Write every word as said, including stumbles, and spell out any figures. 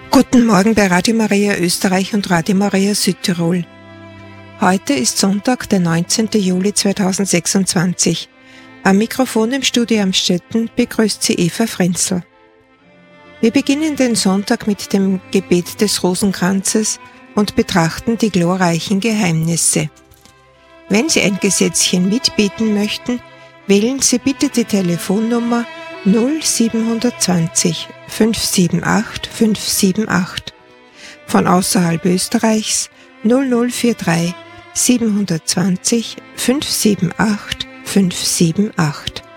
Guten Morgen bei Radio Maria Österreich und Radio Maria Südtirol. Heute ist Sonntag, der neunzehnten Juli zweitausendsechsundzwanzig. Am Mikrofon im Studio Amstetten begrüßt sie Eva Frenzel. Wir beginnen den Sonntag mit dem Gebet des Rosenkranzes und betrachten die glorreichen Geheimnisse. Wenn Sie ein Gesetzchen mitbeten möchten, wählen Sie bitte die Telefonnummer null siebenhundertzwanzig fünfhundertachtzig fünfhundertachtzig. Von außerhalb Österreichs null null drei drei siebenhundertzwanzig fünfhundertachtzig fünfhundertachtzig.